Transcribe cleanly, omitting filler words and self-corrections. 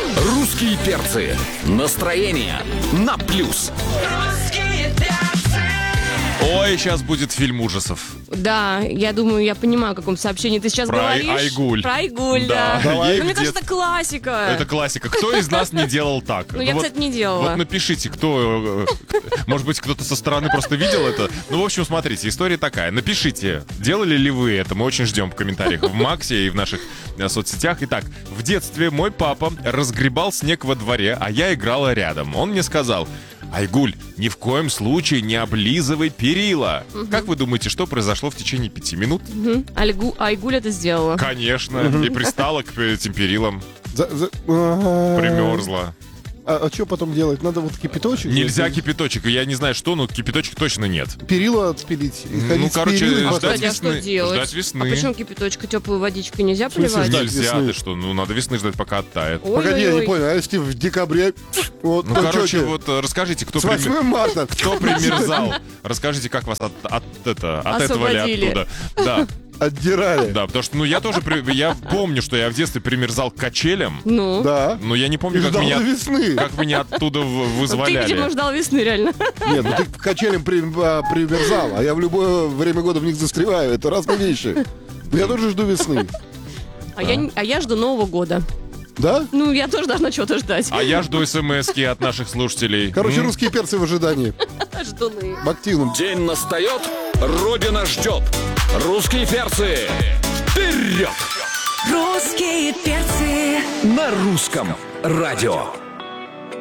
Русские перцы. Настроение на плюс. Ой, сейчас будет фильм ужасов. Да, я думаю, я понимаю, о каком сообщении ты сейчас Про говоришь. Айгуль. Про Айгуль, Да. да. Ей Ну, мне в кажется, это классика. Это классика. Кто из нас не делал так? Ну, я, вот, кстати, не делала. Вот напишите, кто... Может быть, кто-то со стороны просто видел это. Ну, в общем, смотрите, история такая. Напишите, делали ли вы это. Мы очень ждем в комментариях в Максе и в наших соцсетях. Итак, в детстве мой папа разгребал снег во дворе, а я играла рядом. Он мне сказал: Айгуль, ни в коем случае не облизывай перила. Как вы думаете, что произошло в течение 5 минут? Айгуль это сделала. Конечно, и пристала к этим перилам. Примерзла. А что потом делать? Надо вот кипяточек? Нельзя кипяточек. Я не знаю, что, но кипяточек точно нет. Перила отпилить. И Ну, ходить с короче, перилами ждать потом. Кстати, а что весны. делать? Ждать весны. А почему кипяточка, теплой водичкой нельзя смысле поливать? ждать? Нельзя, весны? ты что? Ну, надо весны ждать, пока оттает. Погоди, я не Ой-ой-ой. понял. А если в декабре? Вот, Ну, то короче, чё тебе? вот расскажите, кто С 8 марта. кто примерзал. Расскажите, как вас отэтовали Освободили. оттуда. Да, Отдирали. да, потому что, ну, я тоже, я помню, что я в детстве примерзал к качелям, Ну, Да. но я не И помню, как ждал до меня весны. оттуда ты, вызволяли. видимо, ждал весны, реально. Нет, ну ты к качелям примерзал, а я в любое время года в них застреваю. Это разные вещи. Я тоже жду весны. А я жду Нового года. Да? Ну, я тоже должна чего-то ждать. А я жду смс-ки от наших слушателей. Короче, русские перцы в ожидании. Ждуны. В активном. День настает, Родина ждет. Русские перцы. Вперед! Русские перцы. На русском радио.